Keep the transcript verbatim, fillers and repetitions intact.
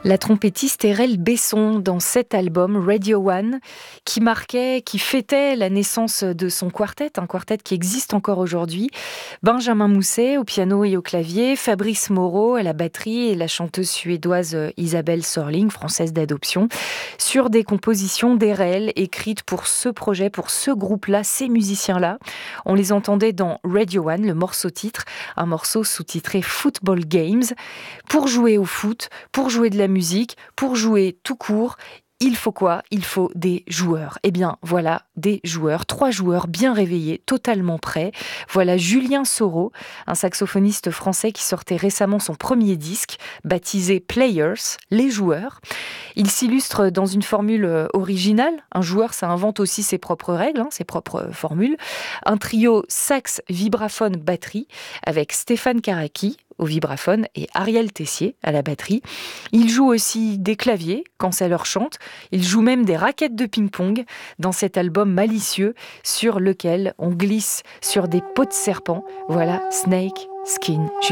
La trompettiste Erel Besson dans cet album Radio One qui marquait, qui fêtait la naissance de son quartet, un quartet qui existe encore aujourd'hui. Benjamin Mousset au piano et au clavier, Fabrice Moreau à la batterie et la chanteuse suédoise Isabelle Sorling, française d'adoption, sur des compositions d'Erel écrites pour ce projet, pour ce groupe-là, ces musiciens-là. On les entendait dans Radio One, le morceau titre, un morceau sous-titré Football Games. Pour jouer au foot, pour jouer de la musique, pour jouer tout court, il faut quoi ? Il faut des joueurs. Eh bien, voilà, des joueurs, trois joueurs bien réveillés, totalement prêts. Voilà Julien Soro, un saxophoniste français qui sortait récemment son premier disque, baptisé Players, les joueurs. Il s'illustre dans une formule originale. Un joueur, ça invente aussi ses propres règles, hein, ses propres formules. Un trio sax, vibraphone, batterie, avec Stéphane Karaki au vibraphone et Ariel Tessier à la batterie. Ils jouent aussi des claviers quand ça leur chante. Ils jouent même des raquettes de ping-pong dans cet album malicieux sur lequel on glisse sur des peaux de serpent. Voilà Snake Skin.